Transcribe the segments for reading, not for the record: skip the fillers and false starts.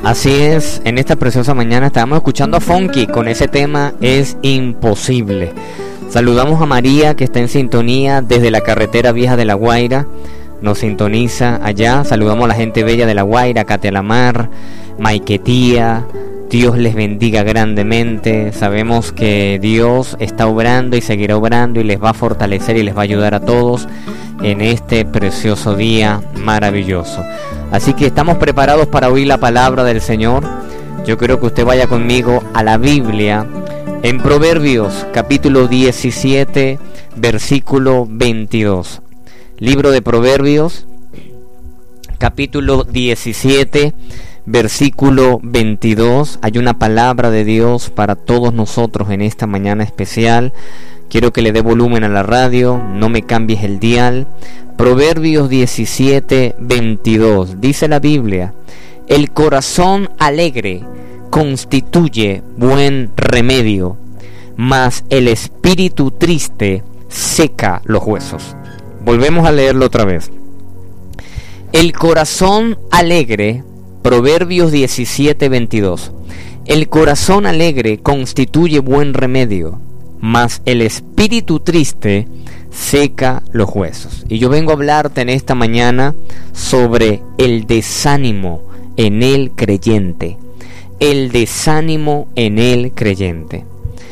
Así es, en esta preciosa mañana estábamos escuchando a Funky con ese tema Es Imposible. Saludamos a María, que está en sintonía desde la carretera vieja de La Guaira, nos sintoniza allá. Saludamos a la gente bella de La Guaira, Catelamar, Maiquetía. Dios les bendiga grandemente. Sabemos que Dios está obrando y seguirá obrando y les va a fortalecer y les va a ayudar a todos en este precioso día maravilloso. Así que estamos preparados para oír la palabra del Señor. Yo quiero que usted vaya conmigo a la Biblia en Proverbios capítulo 17 versículo 22. Libro de Proverbios capítulo 17 versículo 22. Hay una palabra de Dios para todos nosotros en esta mañana especial. Quiero que le dé volumen a la radio, no me cambies el dial. Proverbios 17, 22. Dice la Biblia: el corazón alegre constituye buen remedio, mas el espíritu triste seca los huesos. Volvemos a leerlo otra vez. El corazón alegre, Proverbios 17, 22. El corazón alegre constituye buen remedio, mas el espíritu triste seca los huesos. Y yo vengo a hablarte en esta mañana sobre el desánimo en el creyente. El desánimo en el creyente.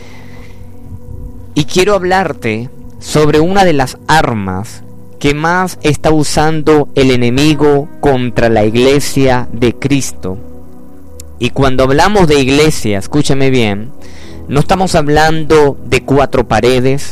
Y quiero hablarte sobre una de las armas que más está usando el enemigo contra la iglesia de Cristo. Y cuando hablamos de iglesia, escúchame bien, no estamos hablando de 4 paredes,